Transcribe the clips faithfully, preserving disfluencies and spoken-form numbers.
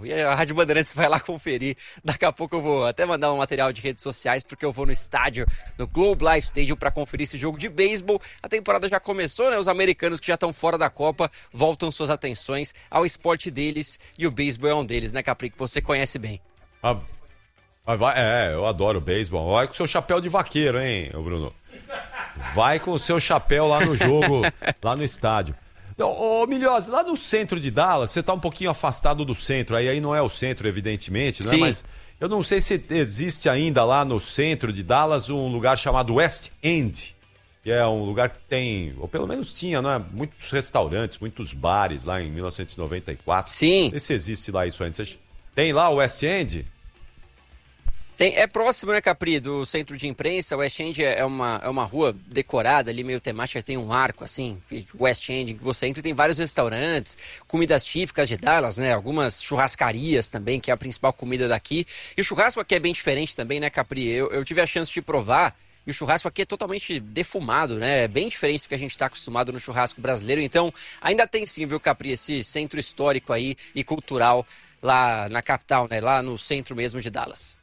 E a Rádio Bandeirantes vai lá conferir. Daqui a pouco eu vou até mandar um material de redes sociais, porque eu vou no estádio, no Globe Life Stadium, para conferir esse jogo de beisebol. A temporada já começou, né? Os americanos que já estão fora da Copa voltam suas atenções ao esporte deles, e o beisebol é um deles, né, Capri, que você conhece bem. Ah, vai, é, eu adoro beisebol. Vai com o seu chapéu de vaqueiro, hein, Bruno? Vai com o seu chapéu lá no jogo, lá no estádio. Ô, Milhose, lá no centro de Dallas, você tá um pouquinho afastado do centro, aí, aí não é o centro, evidentemente, né? Sim. Mas eu não sei se existe ainda lá no centro de Dallas um lugar chamado West End, que é um lugar que tem, ou pelo menos tinha, né? Muitos restaurantes, muitos bares lá em mil novecentos e noventa e quatro. Sim. Não sei se existe lá isso ainda. Tem lá o West End? Tem, é próximo, né, Capri, do centro de imprensa. O West End é uma, é uma rua decorada ali, meio temática, tem um arco, assim, West End, em que você entra e tem vários restaurantes, comidas típicas de Dallas, né, algumas churrascarias também, que é a principal comida daqui. E o churrasco aqui é bem diferente também, né, Capri? Eu, eu tive a chance de provar, e o churrasco aqui é totalmente defumado, né, é bem diferente do que a gente está acostumado no churrasco brasileiro. Então, ainda tem sim, viu, Capri, esse centro histórico aí e cultural lá na capital, né, lá no centro mesmo de Dallas.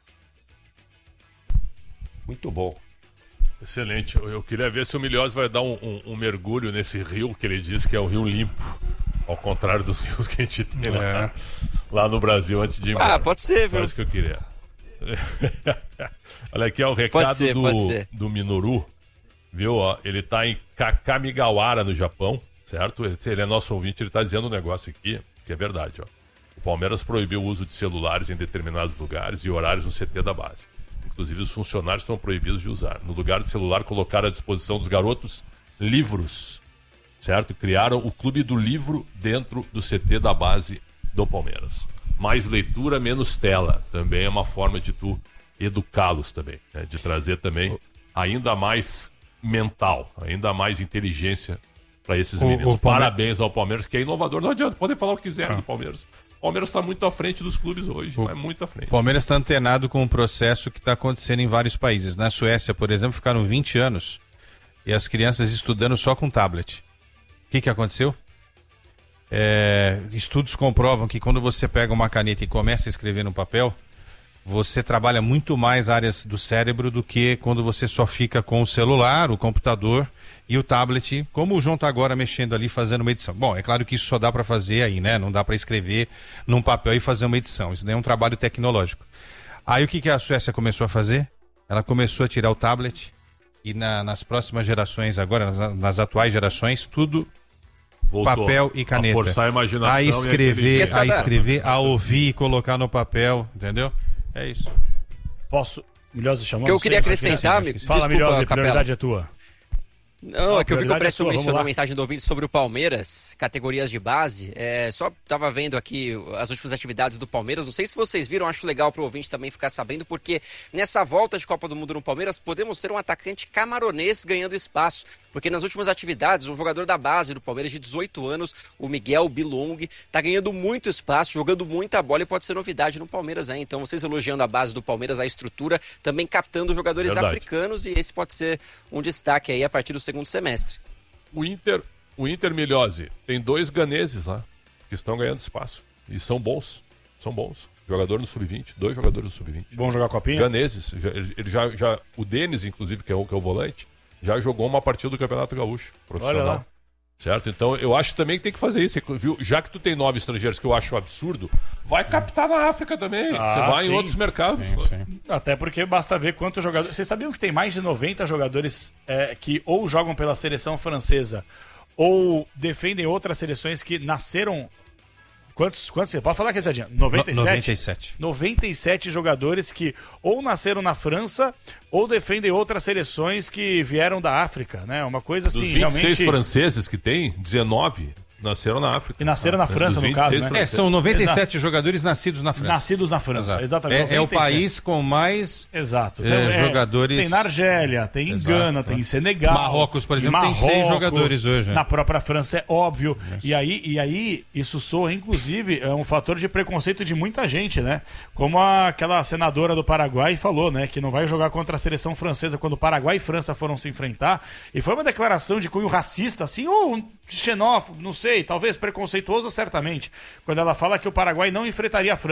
Muito bom. Excelente. Eu, eu queria ver se o Milhose vai dar um, um, um mergulho nesse rio que ele diz que é o rio limpo. Ao contrário dos rios que a gente tem lá, é. lá no Brasil antes de ir embora. Ah, pode ser, viu? Só isso que eu queria. Olha aqui, ó, o recado ser, do, do Minoru. Viu? Ó, ele tá em Kakamigawara, no Japão, certo? Ele, ele é nosso ouvinte, ele tá dizendo um negócio aqui, que é verdade, ó. O Palmeiras proibiu o uso de celulares em determinados lugares e horários no C T da base. Inclusive, os funcionários estão proibidos de usar. No lugar do celular, colocaram à disposição dos garotos livros, certo? Criaram o Clube do Livro dentro do C T da base do Palmeiras. Mais leitura, menos tela. Também é uma forma de tu educá-los também, né? De trazer também ainda mais mental, ainda mais inteligência para esses o, meninos. o Palme... Parabéns ao Palmeiras, que é inovador. Não adianta, podem falar o que quiserem ah. do Palmeiras. O Palmeiras está muito à frente dos clubes hoje, o... é muito à frente. O Palmeiras está antenado com um processo que está acontecendo em vários países. Na Suécia, por exemplo, ficaram vinte anos e as crianças estudando só com tablet. O que, que aconteceu? É... Estudos comprovam que quando você pega uma caneta e começa a escrever no papel, você trabalha muito mais áreas do cérebro do que quando você só fica com o celular, o computador e o tablet, como o João está agora mexendo ali, fazendo uma edição. Bom, é claro que isso só dá para fazer aí, né? Não dá para escrever num papel e fazer uma edição. Isso daí é um trabalho tecnológico. Aí o que, que a Suécia começou a fazer? Ela começou a tirar o tablet e na, nas próximas gerações agora, nas, nas atuais gerações, tudo voltou papel e caneta. A forçar a imaginação. A escrever, aquele... a escrever, a ouvir e colocar no papel, entendeu? É isso. Posso? Milhose chamou? O que eu queria acrescentar, amigo. Fala, Milhose, a prioridade é tua. Não, é que eu vi que o Preço é mencionou a mensagem do ouvinte sobre o Palmeiras, categorias de base. É, só tava vendo aqui as últimas atividades do Palmeiras. Não sei se vocês viram, acho legal pro ouvinte também ficar sabendo, porque nessa volta de Copa do Mundo no Palmeiras, podemos ter um atacante camaronês ganhando espaço. Porque nas últimas atividades, um jogador da base do Palmeiras de dezoito anos, o Miguel Bilong, tá ganhando muito espaço, jogando muita bola e pode ser novidade no Palmeiras, né? Então, vocês elogiando a base do Palmeiras, a estrutura, também captando jogadores Verdade. africanos, e esse pode ser um destaque aí a partir do segundo semestre. O Inter, o Inter Milhose, tem dois ganeses lá que estão ganhando espaço. E são bons. São bons. Jogador no sub vinte, dois jogadores no sub vinte. Vão jogar copinha? Ganeses. Ele já, já, o Denis, inclusive, que é o, que é o volante, já jogou uma partida do Campeonato Gaúcho profissional. Certo? Então eu acho também que tem que fazer isso. Viu? Já que tu tem nove estrangeiros, que eu acho absurdo, vai captar na África também. Ah, você vai sim. em outros mercados. Sim, sim. Até porque basta ver quantos jogadores. Vocês sabiam que tem mais de noventa jogadores é, que ou jogam pela seleção francesa ou defendem outras seleções que nasceram. Quantos, quantos você pode falar, Quesadinha? noventa e sete? noventa e sete. noventa e sete jogadores que ou nasceram na França ou defendem outras seleções que vieram da África, né? Uma coisa assim, Dos vinte e seis realmente... franceses que tem, dezenove nasceram na África. E nasceram na França, Dos no caso, né? franceses. É, são noventa e sete Exato. jogadores nascidos na França. Nascidos na França, Exato. exatamente. É, é o país com mais Exato. é, Então, é, jogadores... Tem na Argélia, tem em Exato. Gana, tem em Senegal. Marrocos, por exemplo, Marrocos, tem seis jogadores hoje. Na própria França, é óbvio. E aí, e aí, isso soa, inclusive, é um fator de preconceito de muita gente, né? Como a, aquela senadora do Paraguai falou, né? Que não vai jogar contra a seleção francesa quando Paraguai e França foram se enfrentar. E foi uma declaração de cunho racista, assim, ou xenófobo, não sei, talvez preconceituoso, certamente. Quando ela fala que o Paraguai não enfrentaria a França.